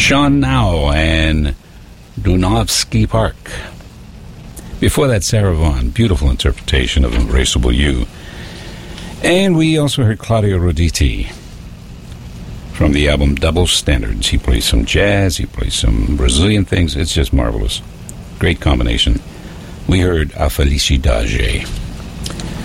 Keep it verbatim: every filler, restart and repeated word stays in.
Sean Now and Dunavsky Park. Before that, Sarah Vaughan, beautiful interpretation of Embraceable You. And we also heard Claudio Roditi from the album Double Standards. He plays some jazz, he plays some Brazilian things. It's just marvelous. Great combination. We heard A Felicidade.